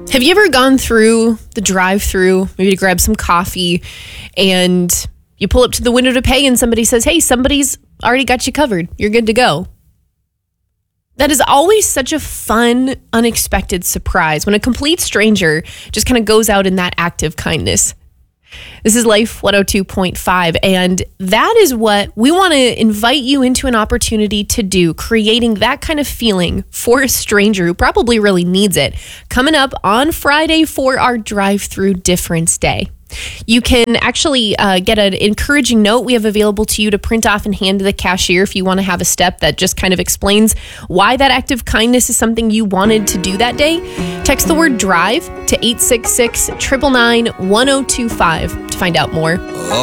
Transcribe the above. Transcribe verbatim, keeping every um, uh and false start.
Have you ever gone through the drive-through, maybe to grab some coffee, and you pull up to the window to pay and somebody says, hey, somebody's already got you covered. You're good to go. That is always such a fun, unexpected surprise when a complete stranger just kind of goes out in that act of kindness. This is Life one oh two point five, and that is what we want to invite you into an opportunity to do, creating that kind of feeling for a stranger who probably really needs it, coming up on Friday for our Drive-Through Difference Day. You can actually uh, get an encouraging note we have available to you to print off and hand to the cashier if you want to have a step that just kind of explains why that act of kindness is something you wanted to do that day. Text the word DRIVE to eight six six, nine nine nine, one oh two five to find out more.